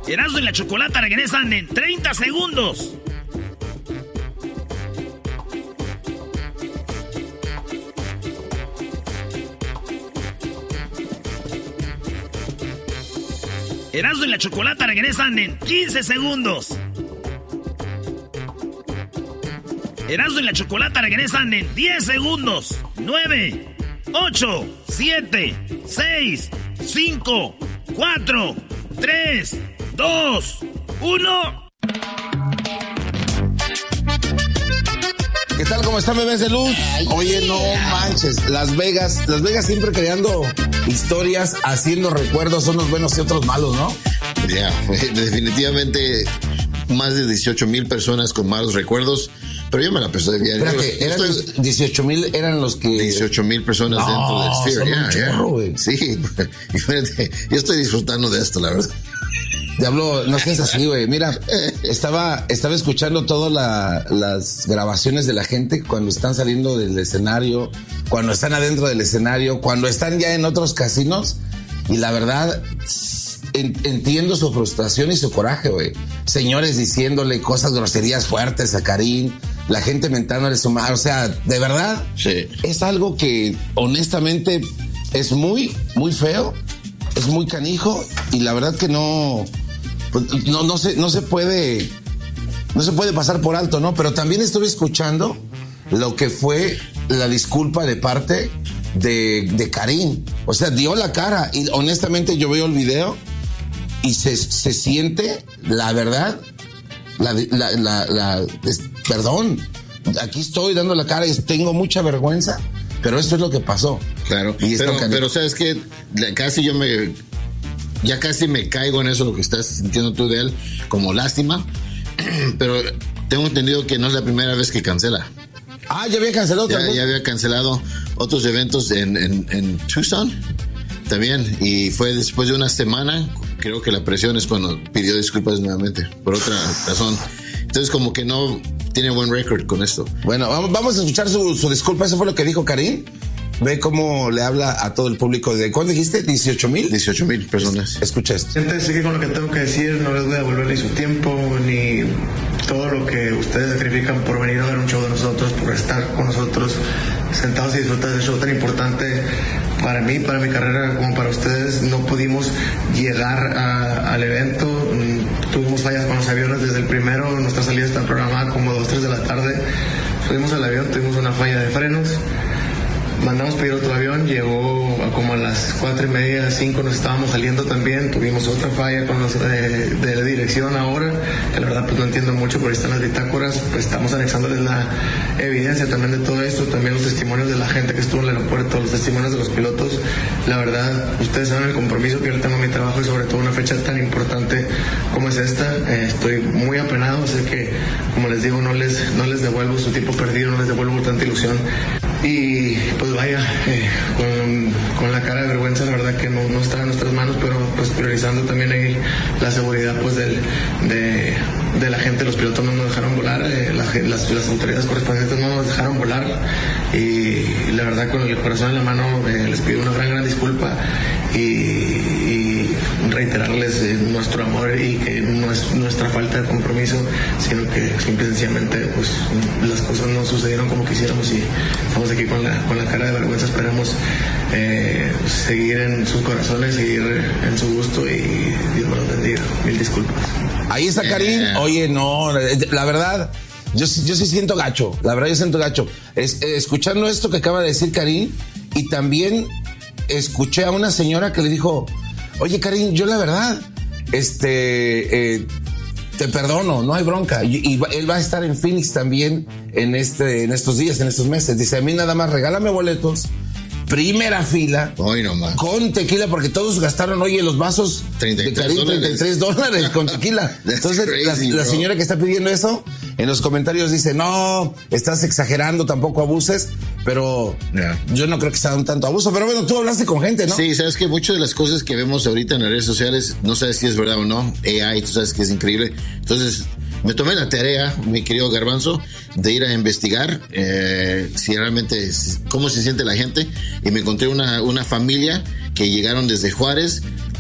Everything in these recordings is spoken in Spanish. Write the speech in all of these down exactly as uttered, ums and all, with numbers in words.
Erasmo y la Chocolata regresan en treinta segundos. Erasmo y la Chocolata regresan en quince segundos. Erasmo y la Chocolata regresan en diez segundos. nueve, ocho, siete, seis, cinco, cuatro, tres, dos, uno. ¿Qué tal? ¿Cómo están, bebés de luz? Oye, no manches. Las Vegas, Las Vegas siempre creando historias, haciendo recuerdos, unos buenos y otros malos, ¿no? Ya, yeah, definitivamente más de dieciocho mil personas con malos recuerdos. Pero yo me la pasé bien. Espérate, eran estoy... dieciocho mil eran los que... dieciocho mil personas no, dentro del Sphere. Yeah, yeah. Chorro, sí, fíjate, yo estoy disfrutando de esto, la verdad. Diablo, no seas así, güey. Mira, estaba, estaba escuchando todas la, las grabaciones de la gente cuando están saliendo del escenario, cuando están adentro del escenario, cuando están ya en otros casinos. Y la verdad, en, entiendo su frustración y su coraje, güey. Señores diciéndole cosas, groserías fuertes a Karim, la gente mentándole su madre. O sea, de verdad, sí. Es algo que honestamente es muy, muy feo, es muy canijo y la verdad que no... Pues no, no se, no se puede, no se puede pasar por alto, ¿no? Pero también estuve escuchando lo que fue la disculpa de parte de, de Karim. O sea, dio la cara y honestamente yo veo el video y se, se siente, la verdad, la, la, la, la es, perdón, aquí estoy dando la cara y tengo mucha vergüenza, pero esto es lo que pasó. Claro, y pero, pero sabes que casi yo me... Ya casi me caigo en eso, lo que estás sintiendo tú de él, como lástima. Pero tengo entendido que no es la primera vez que cancela. Ah, ya había cancelado ya, también. Ya había cancelado otros eventos en, en, en Tucson también. Y fue después de una semana, creo que la presión es cuando pidió disculpas nuevamente, por otra razón. Entonces como que no tiene buen récord con esto. Bueno, vamos, vamos a escuchar su, su disculpa. Eso fue lo que dijo Karim. Ve cómo le habla a todo el público. ¿De cuánto dijiste? ¿dieciocho mil? dieciocho mil personas. Escucha esto. Gente, sé que con lo que tengo que decir no les voy a devolver ni su tiempo, ni todo lo que ustedes sacrifican por venir a ver un show de nosotros, por estar con nosotros sentados y disfrutar de ese show tan importante para mí, para mi carrera, como para ustedes. No pudimos llegar a, al evento. Tuvimos fallas con los aviones desde el primero. Nuestra salida está programada como dos, tres de la tarde. Subimos al avión, tuvimos una falla de frenos. Mandamos pedir otro avión, llegó a como a las cuatro y media, cinco nos estábamos saliendo también, tuvimos otra falla con los de, de la dirección ahora, que la verdad pues no entiendo mucho, pero ahí están las bitácoras, pues estamos anexándoles la evidencia también de todo esto, también los testimonios de la gente que estuvo en el aeropuerto, los testimonios de los pilotos. La verdad, ustedes saben el compromiso que yo tengo en mi trabajo y sobre todo una fecha tan importante como es esta. Eh, estoy muy apenado, sé que, como les digo, no les, no les devuelvo su tiempo perdido, no les devuelvo tanta ilusión. Y pues vaya, eh, con, con la cara de vergüenza, la verdad que no, no está en nuestras manos, pero pues priorizando también ahí la seguridad pues del, de, de la gente. Los pilotos no nos dejaron volar, eh, la, las, las autoridades correspondientes no nos dejaron volar y la verdad con el corazón en la mano eh, les pido una gran gran disculpa y, y reiterarles eh, nuestro amor y que no es nuestra falta de compromiso, sino que simple y sencillamente pues las cosas no sucedieron como quisiéramos y estamos aquí con la, con la cara de vergüenza. Esperemos eh, seguir en sus corazones, seguir en su gusto y Dios me los bendiga. Mil disculpas. Ahí está Karim. Oye, no, la verdad, yo, yo sí siento gacho. La verdad, yo siento gacho. Es, eh, escuchando esto que acaba de decir Karim, y también escuché a una señora que le dijo: oye, Karim, yo la verdad, este, eh, te perdono, no hay bronca. Y, y él va a estar en Phoenix también en este, en estos días, en estos meses. Dice: a mí nada más regálame boletos, primera fila, hoy nomás, con tequila, porque todos gastaron, oye, los vasos treinta y tres de Karim, treinta y tres dólares con tequila. Entonces, crazy, la, la señora que está pidiendo eso, en los comentarios dice: no, estás exagerando, tampoco abuses. Pero yeah. yo no creo que sea un tanto abuso. Pero bueno, tú hablaste con gente, ¿no? Sí, sabes que muchas de las cosas que vemos ahorita en las redes sociales, no sabes si es verdad o no. A I, tú sabes que es increíble. Entonces, me tomé la tarea, mi querido Garbanzo, de ir a investigar eh, si realmente, cómo se siente la gente. Y me encontré una, una familia que llegaron desde Juárez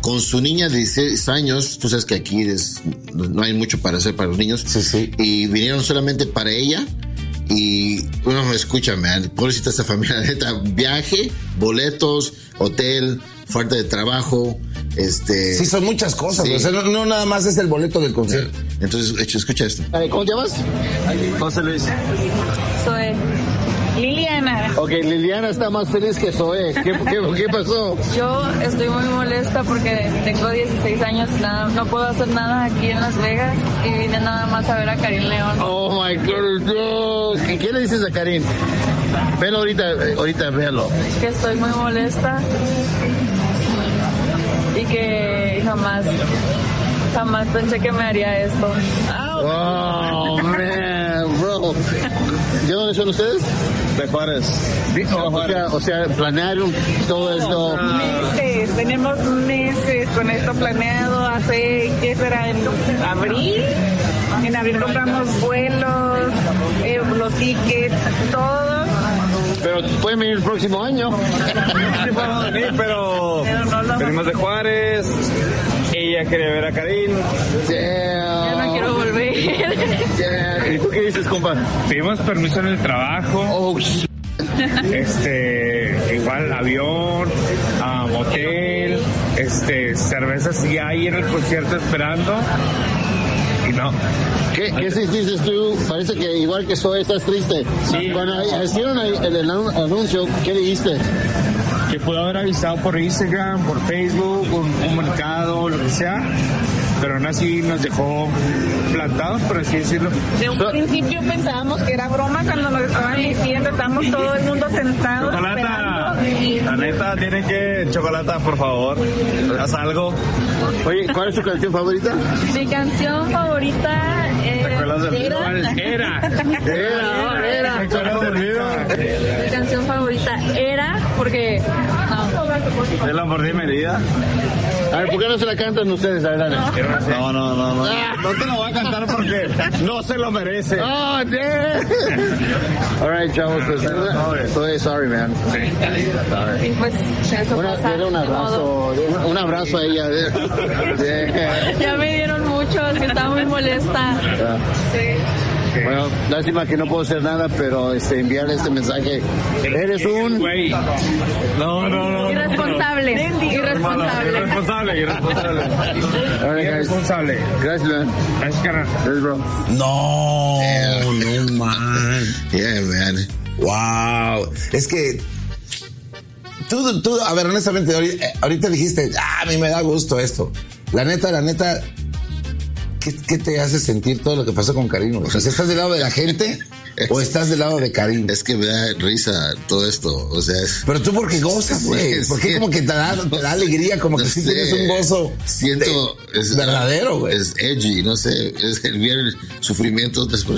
con su niña de dieciséis años. Tú sabes que aquí es, no hay mucho para hacer para los niños. Sí, sí. Y vinieron solamente para ella. Y uno me escucha, man, pobrecita esta familia, neta, viaje, boletos, hotel, falta de trabajo, este... Sí, son muchas cosas, sí. O sea, no, no nada más es el boleto del concierto. Entonces, escucha esto. ¿Cómo te llamas? José Luis. Soy Liliana. Ok, Liliana está más feliz que Zoe. ¿Qué, qué, qué pasó? Yo estoy muy molesta porque tengo dieciséis años, nada, no puedo hacer nada aquí en Las Vegas y vine nada más a ver a Karim León. Oh my God, no. ¿Y qué le dices a Karim? Velo ahorita, ahorita velo. Que estoy muy molesta y que jamás, jamás pensé que me haría esto. Oh, man, bro. ¿De dónde son ustedes? De Juárez. O, o, sea, o sea, planearon todo esto. Meses, tenemos meses con esto planeado. Hace, ¿qué será? En abril. En abril compramos vuelos, eh, los tickets, todo. Pero pueden venir el próximo año. Sí, podemos venir, pero Pero no lo- venimos de Juárez. Ella quería ver a Karim. Ya no quiero volver. ¿Y tú qué dices, compa? Pedimos permiso en el trabajo. Oh, shit. Este, igual avión, um, hotel, este, cervezas ya ahí en el concierto esperando. Y no. ¿Qué, qué sí dices tú? Parece que igual que Zoe estás triste. Sí. Cuando hicieron el, el anuncio, ¿qué dijiste? Que pudo haber avisado por Instagram, por Facebook, un, un mercado, lo que sea, pero aún así nos dejó plantados, por así decirlo. De un principio pensábamos que era broma cuando nos estaban diciendo, estamos todo el mundo sentado Chocolata, esperando. Y- la neta, tienen que, Chocolata, por favor, haz algo. Oye, ¿cuál es tu canción favorita? Mi canción favorita ¿Te acuerdas del eh, era, Era. Era, era. ¿Te acuerdas del video? mi canción favorita era porque no, De Lamborghini Merida. A ver, ¿por qué no se la cantan ustedes? A ver, dale. No, no, no, no. No te lo voy a cantar porque no se lo merece. Oh, damn. All right, chavos, pues, estoy sorry, man. y pues eso Una, pasa, era un ni modo. abrazo, un, un abrazo a ella. Yeah. Ya me dieron mucho, así estaba muy molesta. Bueno, lástima que no puedo hacer nada, pero este, enviarle este mensaje. Eres un... Güey. No, no, no. Irresponsable, irresponsable. Irresponsable, irresponsable. All right, guys. Irresponsable. Gracias, man. Gracias, carnal. Gracias, bro. No, no, man. Yeah, man. Wow. Es que tú, tú, a ver, honestamente, ahorita, ahorita dijiste, ah, a mí me da gusto esto. La neta, la neta, ¿qué, qué te hace sentir todo lo que pasó con Karim? O sea, ¿estás del lado de la gente o estás del lado de Karim? Es que me da risa todo esto. O sea, es. Pero tú porque gozas, güey. Sí, Porque sí. como que te da, te da alegría, como que No sí sé. tienes un gozo. Siento. de- es, verdadero, güey. Es edgy, no sé. Es el ver el sufrimiento después.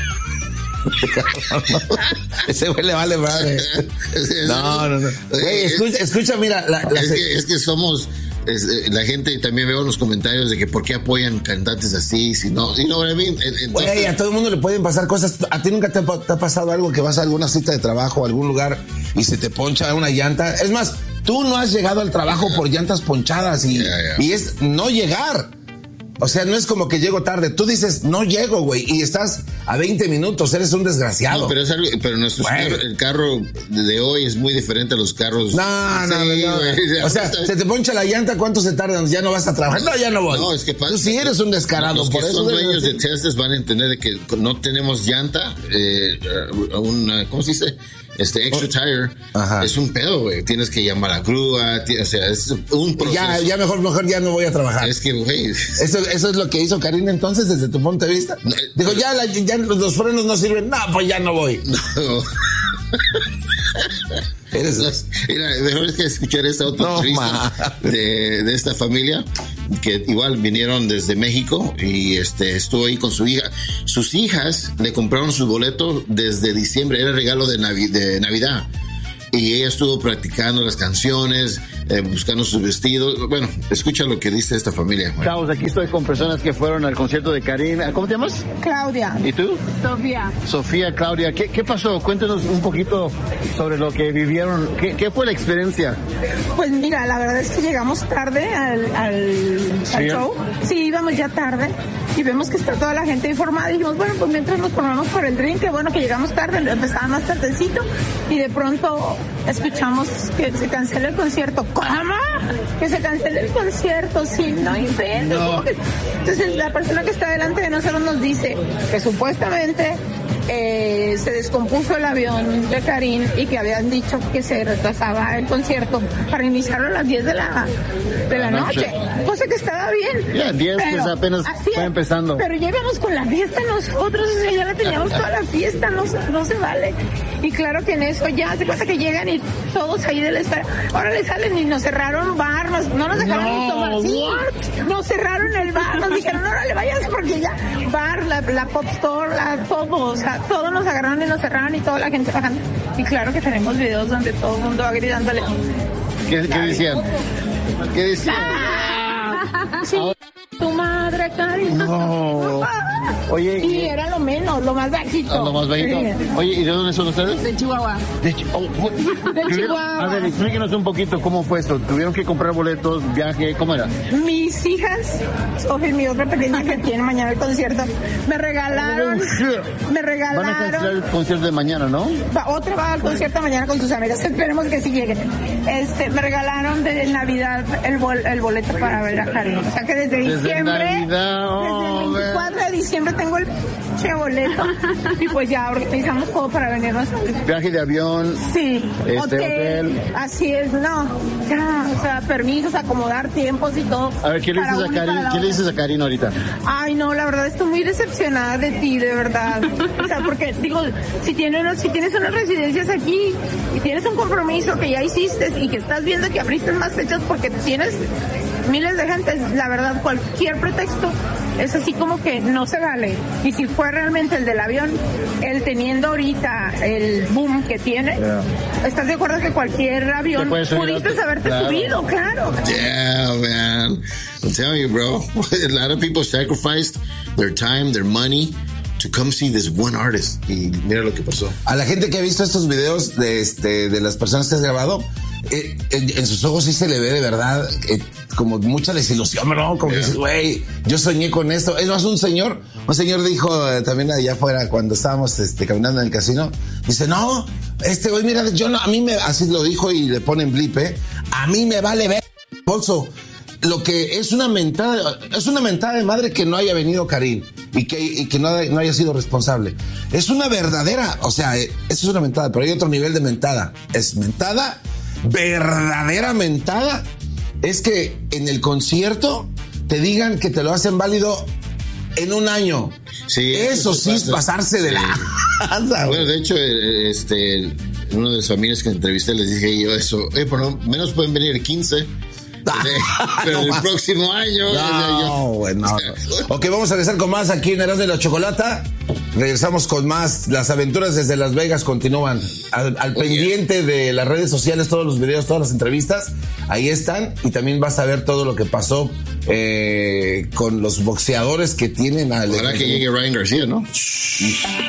Ese güey le vale madre. Es- es- No, no, no. Güey, es- escucha, escucha, mira, la, la Es se- que, es que somos. es, eh, la gente también veo en los comentarios de que por qué apoyan cantantes así, si no. You know what I mean? Entonces, Güey, a todo el mundo le pueden pasar cosas. ¿A ti nunca te ha, pa- te ha pasado algo que vas a alguna cita de trabajo, a algún lugar y se te poncha una llanta? Es más, tú no has llegado al trabajo por llantas ponchadas y, Yeah, yeah. y es no llegar. O sea, no es como que llego tarde. Tú dices, no llego, güey, y estás a veinte minutos, eres un desgraciado. No, pero, es algo, pero nuestro Bueno. carro- el carro de hoy es muy diferente a los carros. No, no, Sí, no. güey. O sea, se te poncha la llanta, ¿cuánto se tarda? Ya no vas a trabajar. No, ya no voy. No, es que pasa. Tú sí eres un descarado. Los que por eso son debes dueños de decir- Teslas van a entender de que no tenemos llanta, eh, una, ¿cómo se dice? Este extra tire. Ajá. Es un pedo, güey. Tienes que llamar a grúa, ti- o sea, es un proceso. Ya, ya mejor, mejor ya no voy a trabajar. Es que, güey. Eso, eso es lo que hizo Karim entonces, desde tu punto de vista. No, Digo, pero- ya, la- ya los frenos no sirven. No, pues ya no voy. No. Eres- Las- Mira, mejor es que escuchar esta otra No, entrevista ma. de, de esta familia que igual vinieron desde México y este estuvo ahí con su hija. Sus hijas le compraron su boleto desde diciembre, era regalo de, Navi- de Navidad. Y ella estuvo practicando las canciones, eh, buscando sus vestidos. Bueno, escucha lo que dice esta familia. Bueno. Chavos, aquí estoy con personas que fueron al concierto de Karim. ¿Cómo te llamas? Claudia. ¿Y tú? Sofía. Sofía, Claudia. ¿Qué, qué pasó? Cuéntanos un poquito sobre lo que vivieron. ¿Qué, qué fue la experiencia? Pues mira, la verdad es que llegamos tarde al, al, ¿Sí? al show. Sí, íbamos ya tarde y vemos que está toda la gente informada y dijimos, bueno, pues mientras nos formamos por el drink, que bueno que llegamos tarde, empezaba más tardecito y de pronto escuchamos que se cancela el concierto. ¿Cómo? Que se cancela el concierto, sí, no inventes. No. Entonces la persona que está delante de nosotros nos dice que supuestamente eh, se descompuso el avión de Karim y que habían dicho que se retrasaba el concierto para iniciarlo a las diez de la, de la noche, cosa que estaba bien. Ya, diez pues apenas fue empezando. Pero ya íbamos con la fiesta nosotros, o sea, ya la teníamos toda la fiesta, no, no se vale. Y claro que en eso ya se cuenta que llegan y todos ahí del estar, ahora le salen y nos cerraron bar, nos, no nos dejaron No, ni tomar, sí, nos cerraron el bar, nos dijeron, no, no le vayas porque ya, bar, la, la pop store, la, todo, o sea, todos nos agarraron y nos cerraron y toda la gente bajando. Y claro que tenemos videos donde todo el mundo va gritándole. ¿Qué, qué decían? ¿Qué decían? ¡Ah! Sí, tu madre, Karim. No. Oye, y era lo menos, lo más bajito. Lo más bajito. Sí. Oye, ¿y de dónde son ustedes? De Chihuahua. De, Chi- oh, oh. De Chihuahua. A ver, explíquenos un poquito cómo fue esto. ¿Tuvieron que comprar boletos, viaje? ¿Cómo era? Mis hijas, Sofía y mi otra pequeña que tiene mañana el concierto, me regalaron, me regalaron. Van a cancelar el concierto de mañana, ¿no? Va, otra va al concierto mañana con sus amigas. Esperemos que sí lleguen. Este, me regalaron de Navidad el, bol, el boleto para ver a Karim. O sea que desde, Desde diciembre, Navidad, oh, desde el veinticuatro de diciembre tengo el che boleto y pues ya organizamos todo para venirnos. Viaje de avión. Sí, Este, hotel, hotel. así es, no, ya, o sea, permisos, acomodar tiempos y todo. A ver, ¿qué le dices a Karim? ¿Qué le dices a Karim ahorita? Ay, no, la verdad estoy muy decepcionada de ti, de verdad. O sea, porque digo, si tienes, unos, si tienes unas residencias aquí y tienes un compromiso que ya hiciste y que estás viendo que abriste más fechas porque tienes miles de gente, la verdad, cualquier pretexto es así como que no se vale. Y si fue realmente el del avión, él teniendo ahorita el boom que tiene, yeah. ¿Estás de acuerdo que cualquier avión pudiste haberte claro. subido? Claro. Yeah, man. I'm telling you, bro. A lot of people sacrificed their time, their money to come see this one artist. Y mira lo que pasó. A la gente que ha visto estos videos de, este, de las personas que has grabado, eh, en, en sus ojos sí se le ve de verdad eh, como mucha desilusión, ¿no? Como yeah. que dices, güey, yo soñé con esto. Es más, un señor, un señor dijo eh, también allá afuera cuando estábamos este, caminando en el casino, dice, no, este güey, mira, yo no, a mí me, así lo dijo y le ponen blip, ¿eh? A mí me vale ver, bolso. Lo que es una mentada, es una mentada de madre que no haya venido Karim y que, y que no, no haya sido responsable. Es una verdadera, o sea, eso es una mentada, pero hay otro nivel de mentada. Es mentada, verdadera mentada, es que en el concierto te digan que te lo hacen válido en un año. Sí, eso, eso sí es pasarse de sí. la... Bueno, de hecho, este, una de las familias que entrevisté les dije yo eso, eh, por lo menos pueden venir el quince. Pero no, el próximo año. No, bueno. Ok, vamos a regresar con más aquí en Erasmo de la Chocolata. Regresamos con más. Las aventuras desde Las Vegas continúan. Al, al pendiente de las redes sociales, todos los videos, todas las entrevistas, ahí están. Y también vas a ver todo lo que pasó eh, con los boxeadores que tienen al. Ojalá que llegue Ryan García, ¿no?